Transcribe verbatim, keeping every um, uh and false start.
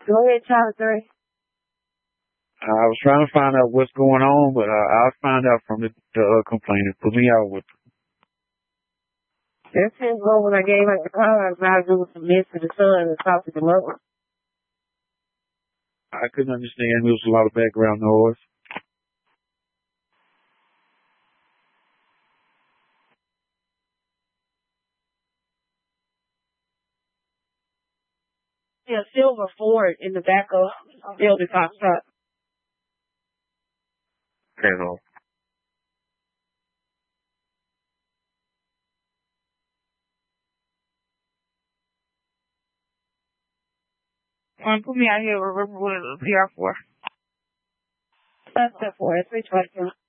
Go ahead, Tyler three. I was trying to find out what's going on, but uh, I'll find out from the, the uh, complainant. Put me out with. That's his one when I gave her the car. I was about to do some mess to the son and talk to the mother. I couldn't understand. There was a lot of background noise. Yeah, silver Ford in the back of building top shop. Hello. Um, put me out here with Riverwood P R four. That's the four. It's three twenty-two.